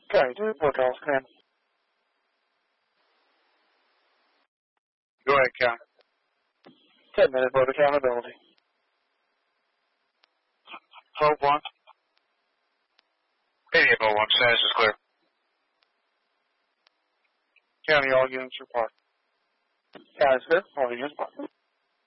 Okay, do report calls, man. Go ahead, County. 10-minute vote accountability. Vote 1. 8801, status is clear. County, all units report. County, sir, all units report.